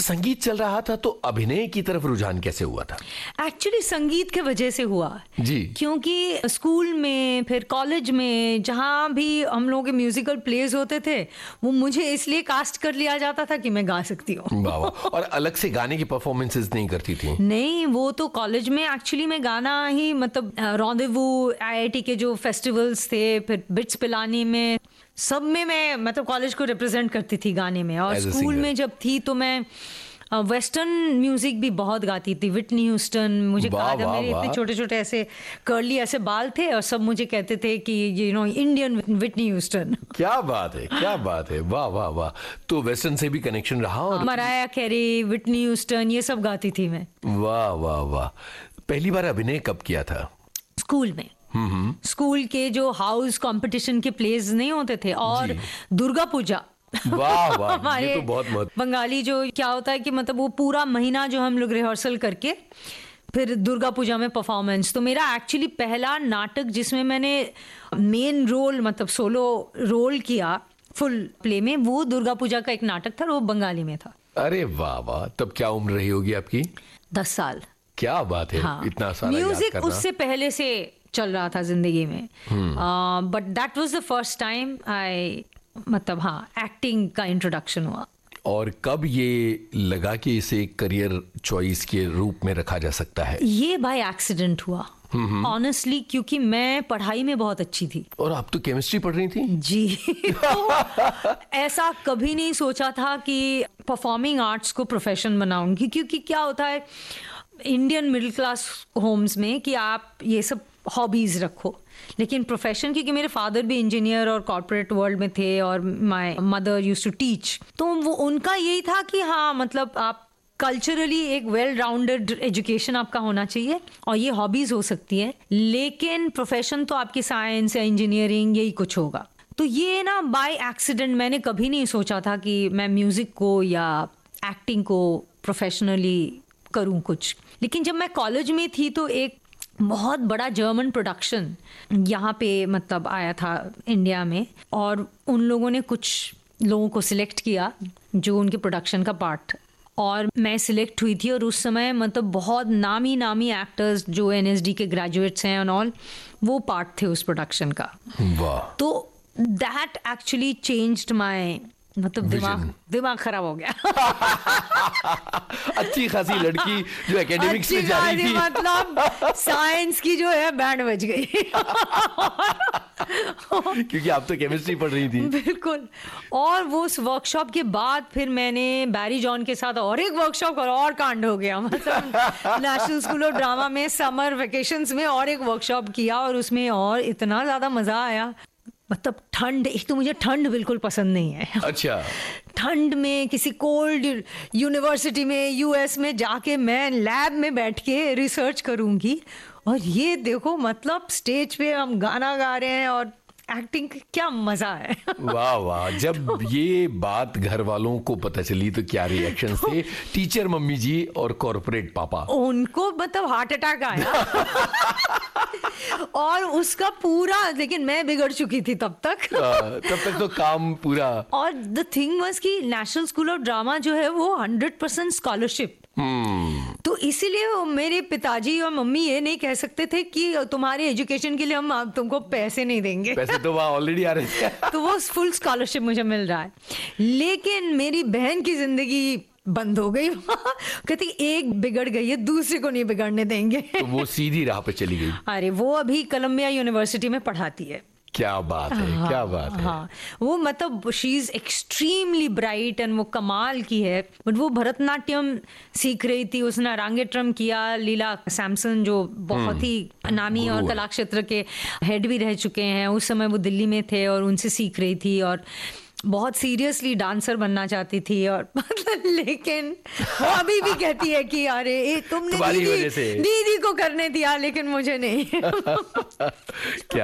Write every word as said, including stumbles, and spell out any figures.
संगीत चल रहा था तो अभिनय की तरफ रुझान कैसे हुआ था? एक्चुअली संगीत के वजह से हुआ जी, क्योंकि स्कूल में फिर कॉलेज में जहाँ भी हम लोगों के म्यूजिकल प्लेज होते थे वो मुझे इसलिए कास्ट कर लिया जाता था कि मैं गा सकती हूँ। वाह वाह। और अलग से गाने की परफॉर्मेंसेस नहीं करती थी? नहीं, वो तो कॉलेज में एक्चुअली मैं गाना ही मतलब रॉन्डेवू, आईआईटी के जो फेस्टिवल्स थे, फिर बिट्स पिलानी में, सब में मैं मतलब कॉलेज को रिप्रेजेंट करती थी गाने में। और स्कूल में जब थी तो मैं वेस्टर्न म्यूजिक भी बहुत गाती थी, विटनी ह्यूस्टन। मुझे कहा जब मेरे इतने छोटे छोटे ऐसे कर्ली ऐसे बाल थे और सब मुझे कहते थे कि you know Indian Whitney Houston. क्या बात है, क्या बात है, वाह वाह वाह। तो वेस्टर्न से भी कनेक्शन रहा? और मराया कैरी, विटनी ह्यूस्टन, ये सब गाती थी मैं। वाह वाह वाह। पहली बार अभिनय कब किया था? स्कूल में। स्कूल के जो हाउस कंपटीशन के प्लेज नहीं होते थे और दुर्गा पूजा। वाह वाह, ये तो बहुत बहुत बंगाली जो क्या होता है कि मतलब वो पूरा महीना जो हम लोग रिहर्सल करके फिर दुर्गा पूजा में परफॉर्मेंस। तो मेरा एक्चुअली पहला नाटक जिसमें मैंने मेन रोल मतलब सोलो रोल किया फुल प्ले में, वो दुर्गा पूजा का एक नाटक था, वो बंगाली में था। अरे वाह वाह। तब क्या उम्र रही होगी आपकी? दस साल। क्या बात है। हाँ। इतना सारा म्यूजिक उससे पहले से चल रहा था जिंदगी में, but that was the first time I मतलब हाँ एक्टिंग का इंट्रोडक्शन हुआ। और कब ये लगा कि इसे एक करियर चॉइस के रूप में रखा जा सकता है? ये बाय एक्सीडेंट हुआ ऑनेस्टली, क्योंकि मैं पढ़ाई में बहुत अच्छी थी। और आप तो केमिस्ट्री पढ़ रही थी? जी। तो ऐसा कभी नहीं सोचा था कि परफॉर्मिंग आर्ट्स को प्रोफेशन बनाऊंगी, क्योंकि क्या होता है इंडियन मिडिल क्लास होम्स में कि आप ये सब हॉबीज रखो, लेकिन प्रोफेशन, क्योंकि मेरे फादर भी इंजीनियर और कॉर्पोरेट वर्ल्ड में थे और my mother used to teach, तो वो उनका यही था कि हाँ मतलब आप कल्चरली एक वेल राउंडेड एजुकेशन आपका होना चाहिए और ये हॉबीज हो सकती है, लेकिन प्रोफेशन तो आपकी साइंस या इंजीनियरिंग यही कुछ होगा। तो ये ना बाय एक्सीडेंट, मैंने कभी नहीं सोचा था कि मैं म्यूजिक को या एक्टिंग को प्रोफेशनली करूं कुछ। लेकिन जब मैं कॉलेज में थी तो एक बहुत बड़ा जर्मन प्रोडक्शन यहाँ पे मतलब आया था इंडिया में, और उन लोगों ने कुछ लोगों को सिलेक्ट किया जो उनके प्रोडक्शन का पार्ट, और मैं सिलेक्ट हुई थी। और उस समय मतलब बहुत नामी नामी एक्टर्स जो एनएसडी के ग्रेजुएट्स हैं एंड ऑल, वो पार्ट थे उस प्रोडक्शन का। वाह। तो दैट एक्चुअली चेंज्ड माय मतलब दिमाग दिमाग खराब हो गया। अच्छी खासी लड़की जो एकेडमिक्स में जा रही थी, मतलब साइंस की जो है बैंड बज गई। क्योंकि आप तो केमिस्ट्री पढ़ रही थी। बिल्कुल। और वो उस वर्कशॉप के बाद फिर मैंने बैरी जॉन के साथ और एक वर्कशॉप और, और कांड हो गया। मतलब नेशनल स्कूल ऑफ ड्रामा में समर वेकेशंस में और एक वर्कशॉप किया और उसमें और इतना ज्यादा मजा आया। मतलब ठंड, एक तो मुझे ठंड बिल्कुल पसंद नहीं है। अच्छा। ठंड में किसी कोल्ड यूनिवर्सिटी में यूएस में जाके मैं लैब में बैठ के रिसर्च करूंगी, और ये देखो मतलब स्टेज पे हम गाना गा रहे हैं और एक्टिंग, क्या मजा है। वाह वाह। जब ये बात घर वालों को पता चली तो क्या रिएक्शन थे? टीचर मम्मी जी और कॉर्पोरेट पापा? उनको मतलब हार्ट अटैक आया। और उसका पूरा, लेकिन मैं बिगड़ चुकी थी तब तक। तब तक तो काम पूरा। और द थिंग वाज कि नेशनल स्कूल ऑफ ड्रामा जो है वो हंड्रेड परसेंट स्कॉलरशिप, तो इसीलिए मेरे पिताजी और मम्मी ये नहीं कह सकते थे कि तुम्हारे एजुकेशन के लिए हम तुमको पैसे नहीं देंगे। पैसे तो वहाँ ऑलरेडी आ रहे थे। तो वो फुल स्कॉलरशिप मुझे मिल रहा है। लेकिन मेरी बहन की जिंदगी बंद हो गई। कहती एक बिगड़ गई है, दूसरे को नहीं बिगड़ने देंगे। तो वो सीधी राह पे चली गई। अरे वो अभी कोलंबिया यूनिवर्सिटी में पढ़ाती है। क्या बात है। हाँ, क्या बात है। हाँ, वो मतलब she is extremely bright and वो कमाल की है। बट वो भरतनाट्यम सीख रही थी, उसने अरांगेट्रम किया। लीला सैमसन जो बहुत ही नामी और कला क्षेत्र के हेड भी रह चुके हैं, उस समय वो दिल्ली में थे और उनसे सीख रही थी, और बहुत सीरियसली डांसर बनना चाहती थी। और मतलब लेकिन वो अभी भी कहती है कि अरे ए, तुमने दीदी, दीदी को करने दिया लेकिन मुझे नहीं। क्या